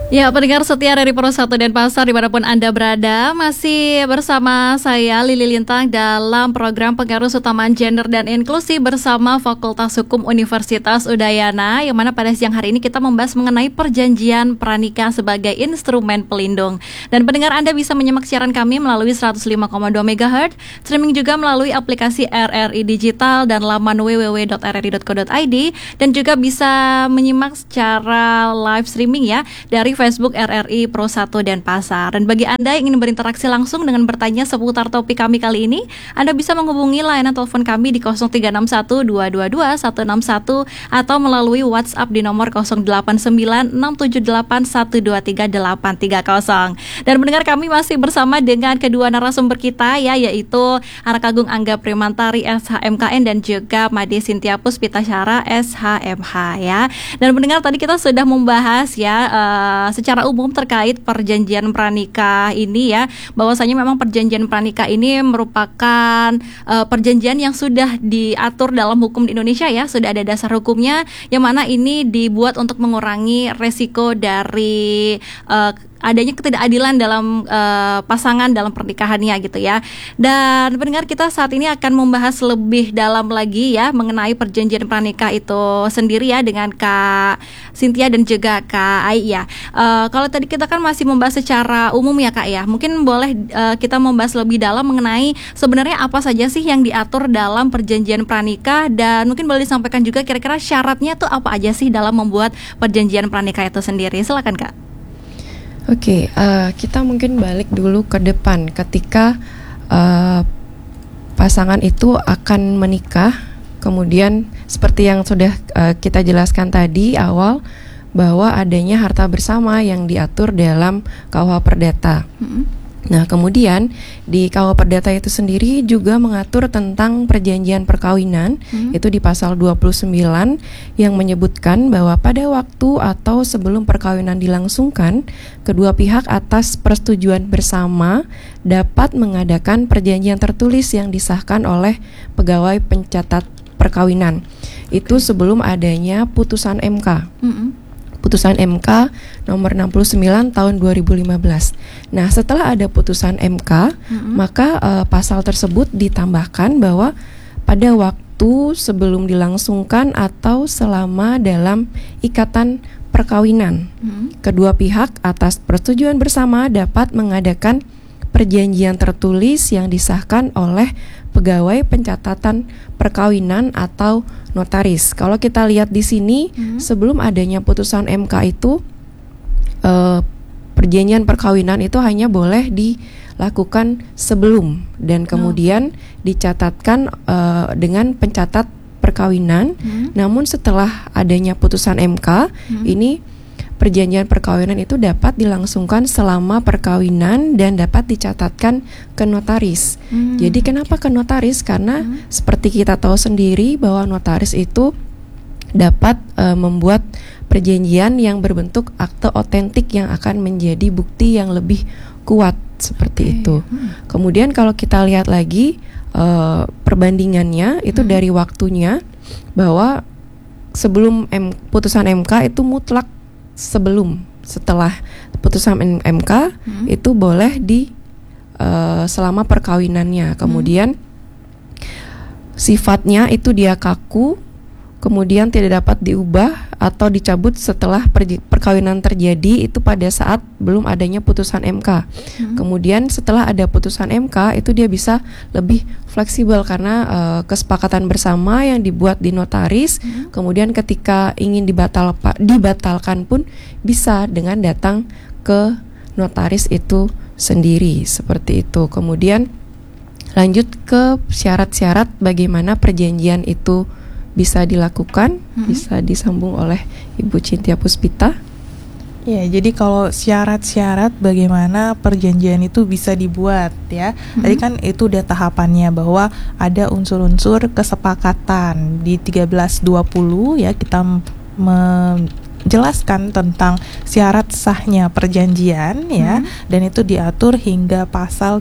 Ya, pendengar setia dari Pro 1 Denpasar dimanapun Anda berada, masih bersama saya Lili Lintang dalam program Pengarus Utamaan Gender dan Inklusi bersama Fakultas Hukum Universitas Udayana, yang mana pada siang hari ini kita membahas mengenai perjanjian pranikah sebagai instrumen pelindung. Dan pendengar, Anda bisa menyimak siaran kami melalui 105,2 MHz, streaming juga melalui aplikasi RRI Digital dan laman www.rri.co.id, dan juga bisa menyimak secara live streaming ya dari Facebook RRI Pro 1 Denpasar. Dan bagi Anda yang ingin berinteraksi langsung dengan bertanya seputar topik kami kali ini, Anda bisa menghubungi layanan telepon kami di 0361 222 161 atau melalui WhatsApp di nomor 089 678 123 830. Dan mendengar, kami masih bersama dengan kedua narasumber kita ya, yaitu Anak Agung Angga Primantari SHMKN dan juga Made Cynthia Puspitasara SHMH ya. Dan mendengar, tadi kita sudah membahas ya secara umum terkait perjanjian pranikah ini ya, bahwasanya memang perjanjian pranikah ini merupakan perjanjian yang sudah diatur dalam hukum di Indonesia ya, sudah ada dasar hukumnya, yang mana ini dibuat untuk mengurangi resiko dari adanya ketidakadilan dalam pasangan dalam pernikahannya gitu ya. Dan pendengar, kita saat ini akan membahas lebih dalam lagi ya mengenai perjanjian pranikah itu sendiri ya dengan Kak Cynthia dan juga Kak Ai ya. Kalau tadi kita kan masih membahas secara umum ya Kak ya, mungkin boleh kita membahas lebih dalam mengenai sebenarnya apa saja sih yang diatur dalam perjanjian pranikah, dan mungkin boleh disampaikan juga kira-kira syaratnya tuh apa aja sih dalam membuat perjanjian pranikah itu sendiri. Silakan Kak. Oke, kita mungkin balik dulu ke depan ketika pasangan itu akan menikah. Kemudian seperti yang sudah kita jelaskan tadi awal, bahwa adanya harta bersama yang diatur dalam KUH Perdata. Nah, kemudian di KUH Perdata itu sendiri juga mengatur tentang perjanjian perkawinan, itu di pasal 29 yang menyebutkan bahwa pada waktu atau sebelum perkawinan dilangsungkan, kedua pihak atas persetujuan bersama dapat mengadakan perjanjian tertulis yang disahkan oleh pegawai pencatat perkawinan. Itu sebelum adanya putusan MK. Putusan MK nomor 69 tahun 2015. Nah, setelah ada putusan MK, maka pasal tersebut ditambahkan bahwa pada waktu sebelum dilangsungkan atau selama dalam ikatan perkawinan, kedua pihak atas persetujuan bersama dapat mengadakan perjanjian tertulis yang disahkan oleh pegawai pencatatan perkawinan atau notaris. Kalau kita lihat di sini, sebelum adanya putusan MK itu, perjanjian perkawinan itu hanya boleh dilakukan sebelum dan kemudian dicatatkan dengan pencatat perkawinan. Namun setelah adanya putusan MK, ini perjanjian perkawinan itu dapat dilangsungkan selama perkawinan dan dapat dicatatkan ke notaris. Jadi kenapa ke notaris? Karena seperti kita tahu sendiri bahwa notaris itu dapat membuat perjanjian yang berbentuk akte otentik yang akan menjadi bukti yang lebih kuat seperti itu. Kemudian kalau kita lihat lagi perbandingannya itu dari waktunya, bahwa sebelum putusan MK itu mutlak setelah putusan MK itu boleh selama perkawinannya. Kemudian sifatnya itu dia kaku, kemudian tidak dapat diubah atau dicabut setelah perkawinan terjadi, itu pada saat belum adanya putusan MK. Kemudian setelah ada putusan MK itu dia bisa lebih fleksibel karena kesepakatan bersama yang dibuat di notaris. Kemudian ketika ingin dibatalkan pun bisa dengan datang ke notaris itu sendiri, seperti itu. Kemudian lanjut ke syarat-syarat bagaimana perjanjian itu bisa dilakukan, bisa disambung oleh Ibu Cynthia Puspita. Ya, jadi kalau syarat-syarat bagaimana perjanjian itu bisa dibuat ya. Tadi kan itu udah tahapannya, bahwa ada unsur-unsur kesepakatan di 1320 ya, kita menjelaskan tentang syarat sahnya perjanjian ya, dan itu diatur hingga pasal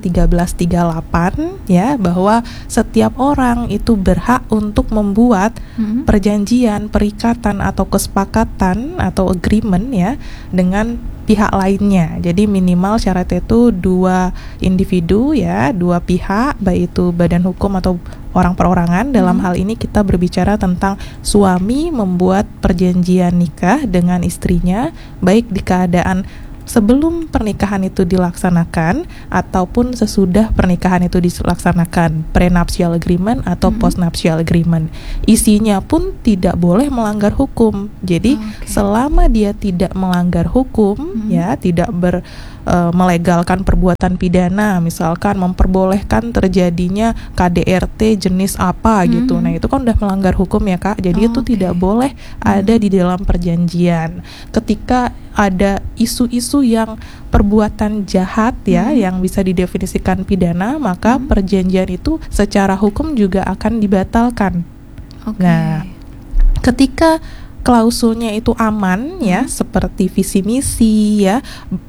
1338 ya, bahwa setiap orang itu berhak untuk membuat perjanjian, perikatan atau kesepakatan atau agreement ya dengan pihak lainnya. Jadi minimal syaratnya itu 2 individu ya, 2 pihak, baik itu badan hukum atau orang perorangan. Dalam hal ini kita berbicara tentang suami membuat perjanjian nikah dengan istrinya, baik di keadaan sebelum pernikahan itu dilaksanakan ataupun sesudah pernikahan itu dilaksanakan, prenuptial agreement atau postnuptial agreement. Isinya pun tidak boleh melanggar hukum. Jadi selama dia tidak melanggar hukum, ya, tidak melegalkan perbuatan pidana, misalkan memperbolehkan terjadinya KDRT jenis apa gitu. Nah, itu kan udah melanggar hukum ya, Kak. Jadi itu tidak boleh ada di dalam perjanjian. Ketika ada isu-isu yang perbuatan jahat ya, yang bisa didefinisikan pidana, maka perjanjian itu secara hukum juga akan dibatalkan. Nah, ketika klausulnya itu aman ya, seperti visi misi ya,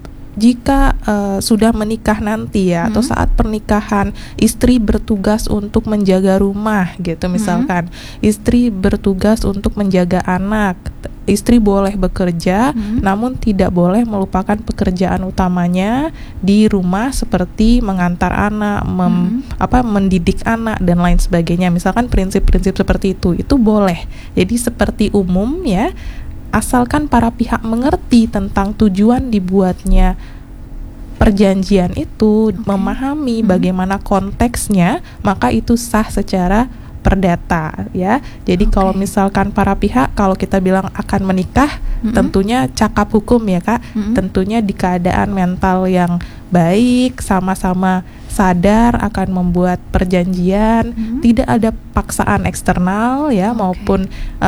jika sudah menikah nanti ya, atau saat pernikahan istri bertugas untuk menjaga rumah gitu, misalkan istri bertugas untuk menjaga anak, istri boleh bekerja, namun tidak boleh melupakan pekerjaan utamanya di rumah seperti mengantar anak, mendidik anak dan lain sebagainya. Misalkan prinsip-prinsip seperti itu boleh. Jadi seperti umum ya, asalkan para pihak mengerti tentang tujuan dibuatnya perjanjian itu, memahami bagaimana konteksnya, maka itu sah secara perdata ya. Jadi kalau misalkan para pihak, kalau kita bilang akan menikah, tentunya cakap hukum ya, Kak. Tentunya di keadaan mental yang baik, sama-sama sadar akan membuat perjanjian, tidak ada paksaan eksternal ya, maupun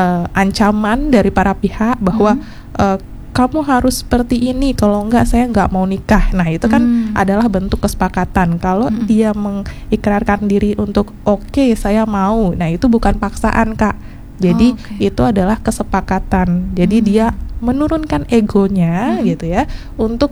ancaman dari para pihak bahwa kamu harus seperti ini, kalau enggak saya enggak mau nikah. Nah, itu kan adalah bentuk kesepakatan. Kalau dia mengikrarkan diri untuk oke, saya mau. Nah, itu bukan paksaan, Kak. Jadi itu adalah kesepakatan. Jadi dia menurunkan egonya gitu ya, untuk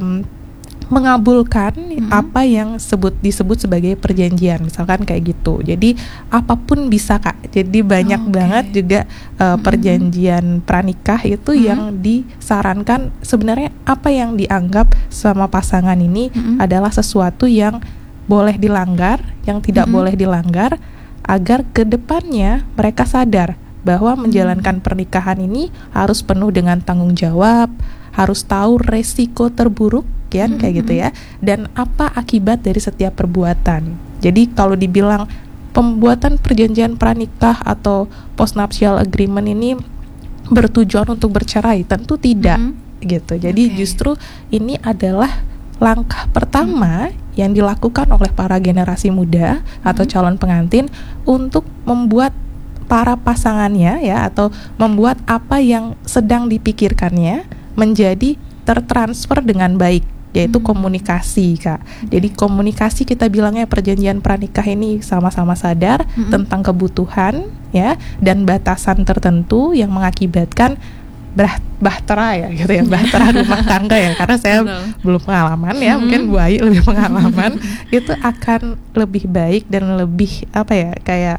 mengabulkan apa yang disebut sebagai perjanjian, misalkan kayak gitu. Jadi apapun bisa, Kak. Jadi banyak banget juga perjanjian pranikah itu yang disarankan. Sebenarnya apa yang dianggap sama pasangan ini adalah sesuatu yang boleh dilanggar, yang tidak boleh dilanggar, agar ke depannya mereka sadar bahwa menjalankan pernikahan ini harus penuh dengan tanggung jawab, harus tahu resiko terburuk ya, kayak gitu ya, dan apa akibat dari setiap perbuatan. Jadi kalau dibilang pembuatan perjanjian pranikah atau postnuptial agreement ini bertujuan untuk bercerai, tentu tidak gitu. Jadi justru ini adalah langkah pertama yang dilakukan oleh para generasi muda atau calon pengantin untuk membuat para pasangannya ya, atau membuat apa yang sedang dipikirkannya menjadi tertransfer dengan baik, yaitu komunikasi, Kak. Jadi komunikasi, kita bilangnya perjanjian pranikah ini sama-sama sadar tentang kebutuhan ya, dan batasan tertentu yang mengakibatkan bahtera ya gitu ya, bahtera rumah tangga ya, karena saya belum pengalaman ya, mungkin Bu Ayu lebih pengalaman. Itu akan lebih baik dan lebih kayak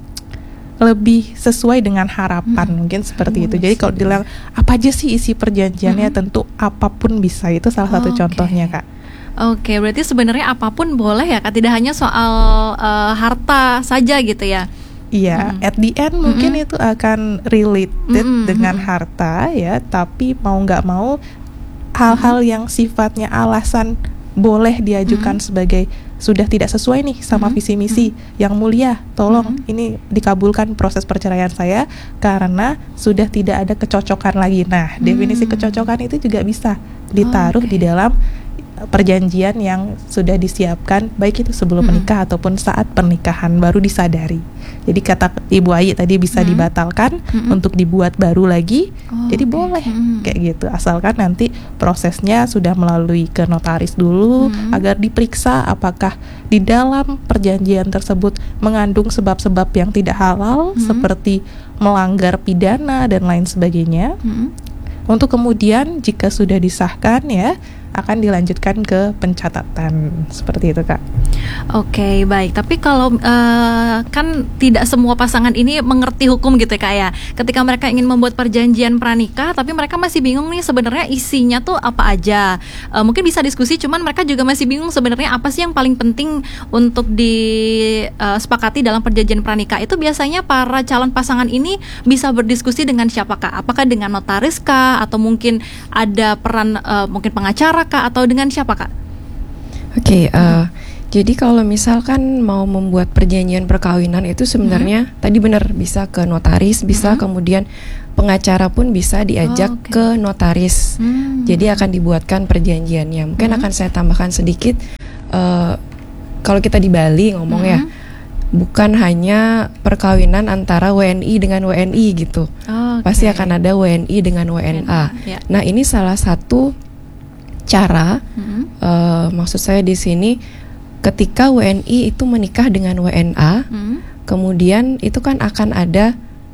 lebih sesuai dengan harapan, mungkin seperti itu. Jadi kalau bilang apa aja sih isi perjanjiannya, tentu apapun bisa. Itu salah satu contohnya, Kak. Oke, berarti sebenarnya apapun boleh ya, Kak, tidak hanya soal harta saja gitu ya. Iya, at the end mungkin itu akan related dengan harta ya, tapi mau nggak mau hal-hal yang sifatnya alasan boleh diajukan sebagai sudah tidak sesuai nih sama visi misi yang mulia, tolong ini dikabulkan proses perceraian saya karena sudah tidak ada kecocokan lagi. Nah, definisi kecocokan itu juga bisa ditaruh di dalam perjanjian yang sudah disiapkan, baik itu sebelum menikah ataupun saat pernikahan baru disadari. Jadi kata Ibu Ayi tadi bisa dibatalkan untuk dibuat baru lagi. Jadi boleh kayak gitu, asalkan nanti prosesnya sudah melalui ke notaris dulu agar diperiksa apakah di dalam perjanjian tersebut mengandung sebab-sebab yang tidak halal seperti melanggar pidana dan lain sebagainya. Untuk kemudian jika sudah disahkan ya, akan dilanjutkan ke pencatatan. Seperti itu, Kak. Oke, baik. Tapi kalau kan tidak semua pasangan ini mengerti hukum gitu ya, Kak ya. Ketika mereka ingin membuat perjanjian pranikah, tapi mereka masih bingung nih sebenarnya isinya tuh apa aja. Mungkin bisa diskusi, cuman mereka juga masih bingung sebenarnya apa sih yang paling penting untuk disepakati dalam perjanjian pranikah. Itu biasanya para calon pasangan ini bisa berdiskusi dengan siapa, Kak? Apakah dengan notaris kah, atau mungkin ada peran mungkin pengacara kah, atau dengan siapa, Kak? Oke, jadi kalau misalkan mau membuat perjanjian perkawinan itu sebenarnya tadi benar bisa ke notaris, bisa kemudian pengacara pun bisa diajak ke notaris. Jadi akan dibuatkan perjanjiannya. Mungkin akan saya tambahkan sedikit, kalau kita di Bali ngomong ya, bukan hanya perkawinan antara WNI dengan WNI gitu. Pasti akan ada WNI dengan WNA. Nah, ini salah satu cara, maksud saya di sini, ketika WNI itu menikah dengan WNA, kemudian itu kan akan ada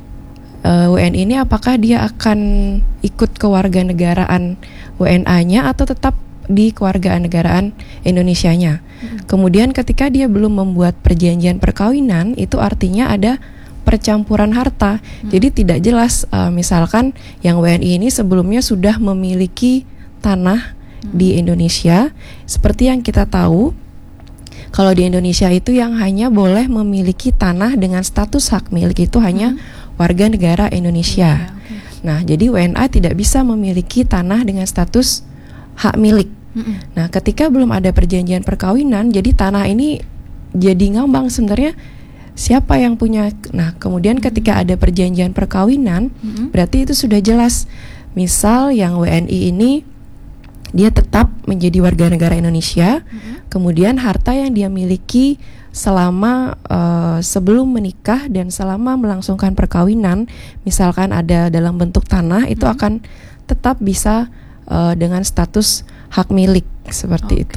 WNI ini apakah dia akan ikut kewarganegaraan WNA-nya atau tetap di kewarganegaraan Indonesianya. Kemudian ketika dia belum membuat perjanjian perkawinan, itu artinya ada percampuran harta. Jadi tidak jelas, misalkan yang WNI ini sebelumnya sudah memiliki tanah di Indonesia. Seperti yang kita tahu, kalau di Indonesia itu yang hanya boleh memiliki tanah dengan status hak milik itu hanya warga negara Indonesia. Nah, jadi WNA tidak bisa memiliki tanah dengan status hak milik. Nah, ketika belum ada perjanjian perkawinan, jadi tanah ini jadi ngambang sebenarnya siapa yang punya. Nah, kemudian ketika ada perjanjian perkawinan, berarti itu sudah jelas. Misal yang WNI ini dia tetap menjadi warga negara Indonesia, kemudian harta yang dia miliki selama sebelum menikah dan selama melangsungkan perkawinan, misalkan ada dalam bentuk tanah, itu akan tetap bisa dengan status hak milik seperti itu.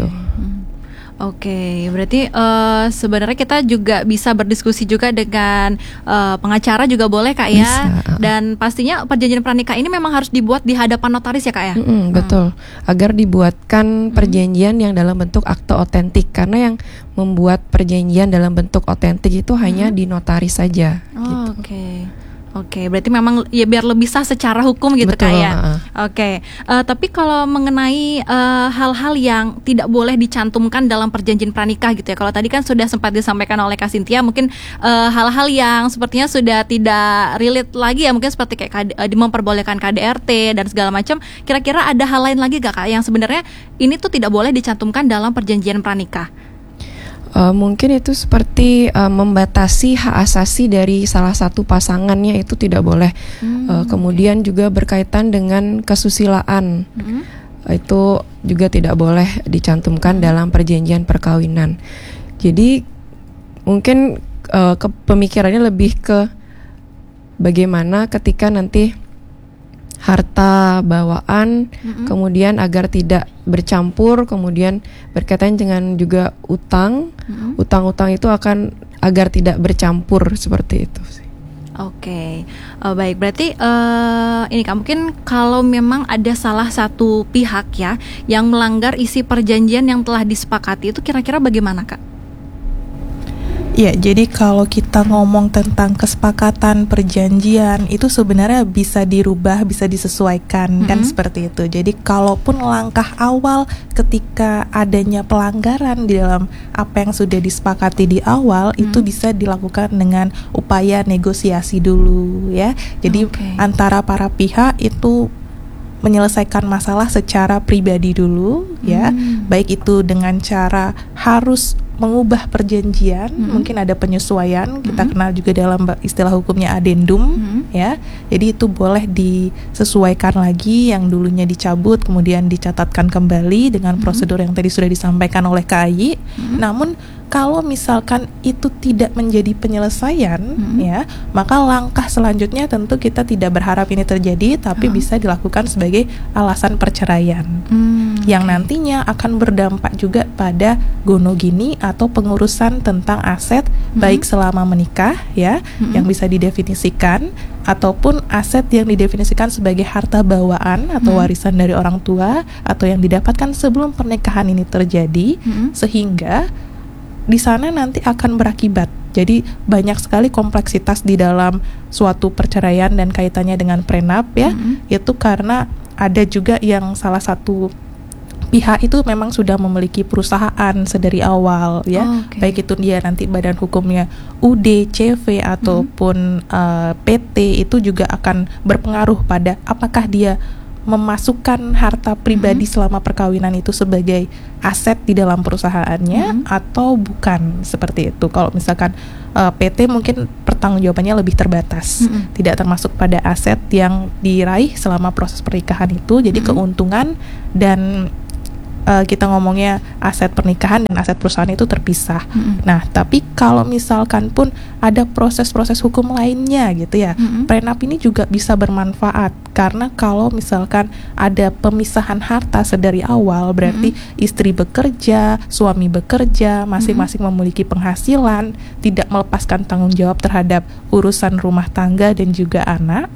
Oke, berarti sebenarnya kita juga bisa berdiskusi juga dengan pengacara juga boleh, Kak ya. Bisa. Dan pastinya perjanjian pranikah ini memang harus dibuat di hadapan notaris ya, Kak ya. Betul, agar dibuatkan perjanjian yang dalam bentuk akte otentik, karena yang membuat perjanjian dalam bentuk otentik itu hanya di notaris saja. Oke, berarti memang ya biar lebih sah secara hukum gitu, Betul, Kak ya. Oke, tapi kalau mengenai hal-hal yang tidak boleh dicantumkan dalam perjanjian pranikah gitu ya. Kalau tadi kan sudah sempat disampaikan oleh Kak Cynthia, mungkin hal-hal yang sepertinya sudah tidak relate lagi ya, mungkin seperti kayak memperbolehkan KDRT dan segala macam. Kira-kira ada hal lain lagi gak, Kak, yang sebenarnya ini tuh tidak boleh dicantumkan dalam perjanjian pranikah? Mungkin itu seperti membatasi hak asasi dari salah satu pasangannya, itu tidak boleh. Kemudian juga berkaitan dengan kesusilaan, itu juga tidak boleh dicantumkan dalam perjanjian perkawinan. Jadi mungkin pemikirannya lebih ke bagaimana ketika nanti harta bawaan, kemudian agar tidak bercampur, kemudian berkaitan dengan juga utang-utang itu akan agar tidak bercampur seperti itu sih. Oke, baik, berarti ini Kak, mungkin kalau memang ada salah satu pihak ya yang melanggar isi perjanjian yang telah disepakati, itu kira-kira bagaimana, Kak? Ya, jadi kalau kita ngomong tentang kesepakatan perjanjian itu sebenarnya bisa dirubah, bisa disesuaikan, kan seperti itu. Jadi kalaupun langkah awal ketika adanya pelanggaran di dalam apa yang sudah disepakati di awal, itu bisa dilakukan dengan upaya negosiasi dulu ya. Jadi antara para pihak itu menyelesaikan masalah secara pribadi dulu ya, baik itu dengan cara harus mengubah perjanjian, mungkin ada penyesuaian, kita kenal juga dalam istilah hukumnya adendum ya. Jadi itu boleh disesuaikan lagi, yang dulunya dicabut kemudian dicatatkan kembali dengan prosedur yang tadi sudah disampaikan oleh KAI. Namun kalau misalkan itu tidak menjadi penyelesaian, ya, maka langkah selanjutnya tentu kita tidak berharap ini terjadi, tapi bisa dilakukan sebagai alasan perceraian, yang nantinya akan berdampak juga pada gonogini atau pengurusan tentang aset, baik selama menikah, ya, yang bisa didefinisikan, ataupun aset yang didefinisikan sebagai harta bawaan atau warisan dari orang tua, atau yang didapatkan sebelum pernikahan ini terjadi, sehingga di sana nanti akan berakibat. Jadi banyak sekali kompleksitas di dalam suatu perceraian dan kaitannya dengan prenup, ya, itu karena ada juga yang salah satu pihak itu memang sudah memiliki perusahaan sedari awal, ya, baik itu dia nanti badan hukumnya UD, CV ataupun PT, itu juga akan berpengaruh pada apakah dia memasukkan harta pribadi selama perkawinan itu sebagai aset di dalam perusahaannya atau bukan, seperti itu. Kalau misalkan PT mungkin pertanggungjawabannya lebih terbatas, tidak termasuk pada aset yang diraih selama proses pernikahan itu. Jadi keuntungan dan kita ngomongnya aset pernikahan dan aset perusahaan itu terpisah. Nah, tapi kalau misalkan pun ada proses-proses hukum lainnya gitu ya, prenup ini juga bisa bermanfaat, karena kalau misalkan ada pemisahan harta sedari awal, berarti istri bekerja, suami bekerja, masing-masing memiliki penghasilan, tidak melepaskan tanggung jawab terhadap urusan rumah tangga dan juga anak,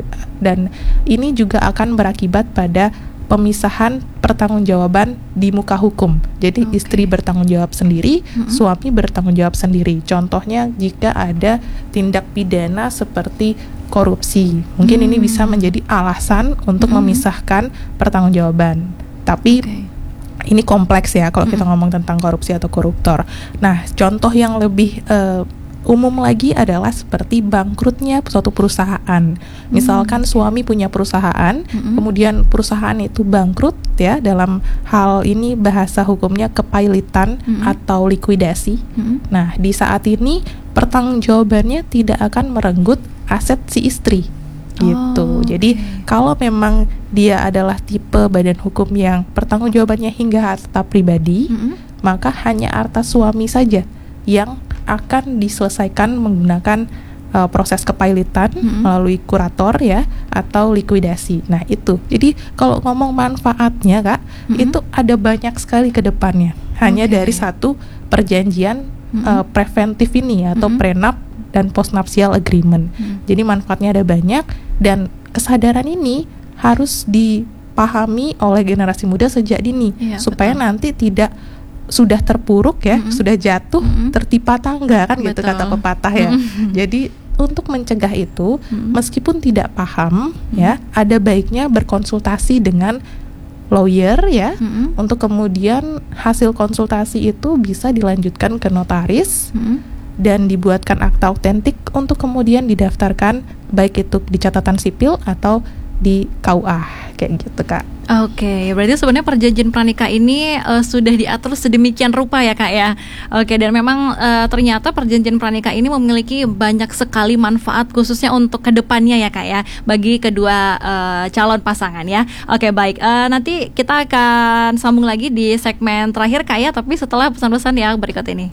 dan ini juga akan berakibat pada pemisahan pertanggungjawaban di muka hukum. Jadi istri bertanggung jawab sendiri, suami bertanggung jawab sendiri. Contohnya jika ada tindak pidana seperti korupsi, mungkin ini bisa menjadi alasan untuk memisahkan pertanggungjawaban. Tapi ini kompleks ya kalau kita ngomong tentang korupsi atau koruptor. Nah, contoh yang lebih umum lagi adalah seperti bangkrutnya suatu perusahaan. Misalkan suami punya perusahaan, kemudian perusahaan itu bangkrut, ya, dalam hal ini bahasa hukumnya kepailitan atau likuidasi. Nah, di saat ini pertanggungjawabannya tidak akan merenggut aset si istri, gitu. Jadi kalau memang dia adalah tipe badan hukum yang pertanggungjawabannya hingga harta pribadi, maka hanya harta suami saja yang akan diselesaikan menggunakan proses kepailitan melalui kurator, ya, atau likuidasi. Nah, itu. Jadi kalau ngomong manfaatnya, Kak, itu ada banyak sekali ke depannya. Hanya dari satu perjanjian preventif ini atau prenup dan postnuptial agreement. Jadi manfaatnya ada banyak, dan kesadaran ini harus dipahami oleh generasi muda sejak dini, supaya nanti tidak sudah terpuruk, ya, sudah jatuh tertimpa tangga, kan gitu kata pepatah, ya. Jadi untuk mencegah itu, meskipun tidak paham, ya, ada baiknya berkonsultasi dengan lawyer, ya, untuk kemudian hasil konsultasi itu bisa dilanjutkan ke notaris dan dibuatkan akta autentik untuk kemudian didaftarkan, baik itu di catatan sipil atau di KUA, kayak gitu, Kak. Oke, berarti sebenarnya perjanjian pranikah ini sudah diatur sedemikian rupa, ya, Kak, ya. Oke, dan memang ternyata perjanjian pranikah ini memiliki banyak sekali manfaat, khususnya untuk kedepannya, ya, Kak, ya, bagi kedua calon pasangan, ya. Oke, baik. Nanti kita akan sambung lagi di segmen terakhir, Kak, ya, tapi setelah pesan-pesan yang berikut ini.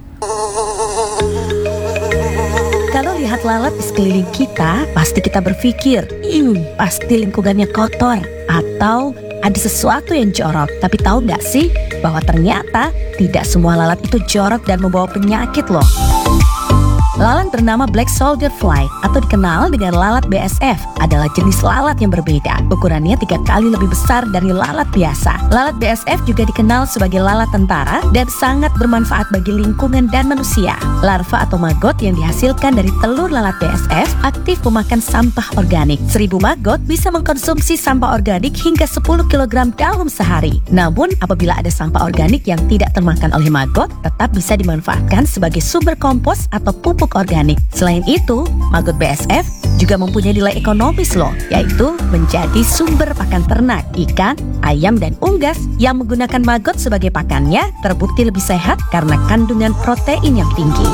Kalau lihat lalat di sekeliling kita, pasti kita berpikir, pasti lingkungannya kotor, atau ada sesuatu yang jorok. Tapi tahu nggak sih bahwa ternyata tidak semua lalat itu jorok dan membawa penyakit loh. Lalat bernama Black Soldier Fly atau dikenal dengan lalat BSF adalah jenis lalat yang berbeda. Ukurannya 3 kali lebih besar dari lalat biasa. Lalat BSF juga dikenal sebagai lalat tentara dan sangat bermanfaat bagi lingkungan dan manusia. Larva atau maggot yang dihasilkan dari telur lalat BSF aktif memakan sampah organik. 1000 maggot bisa mengkonsumsi sampah organik hingga 10 kg dalam sehari. Namun apabila ada sampah organik yang tidak termakan oleh maggot, tetap bisa dimanfaatkan sebagai sumber kompos atau pupuk organik. Selain itu, maggot BSF juga mempunyai nilai ekonomis loh, yaitu menjadi sumber pakan ternak, ikan, ayam, dan unggas yang menggunakan maggot sebagai pakannya terbukti lebih sehat karena kandungan protein yang tinggi.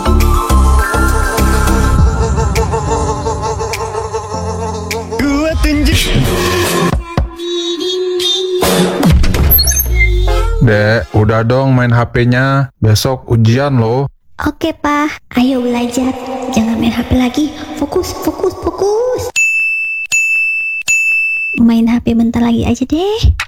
Dek, udah dong main HP-nya. Besok ujian loh. Oke, Pak. Ayo belajar. Jangan main HP lagi. Fokus, fokus, fokus. Main HP bentar lagi aja deh.